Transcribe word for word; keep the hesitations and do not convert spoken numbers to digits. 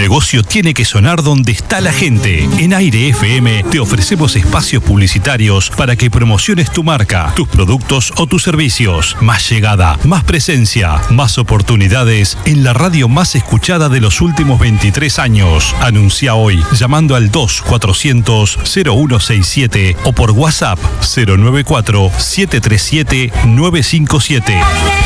negocio tiene que sonar donde está la gente. En Aire F M te ofrecemos espacios publicitarios para que promociones tu marca, tus productos o tus servicios. Más llegada, más presencia, más oportunidades en la radio más escuchada de los últimos veintitrés años. Anuncia hoy llamando al dos cuatrocientos cero uno sesenta y siete o por WhatsApp cero nueve cuatro siete tres siete nueve cinco siete.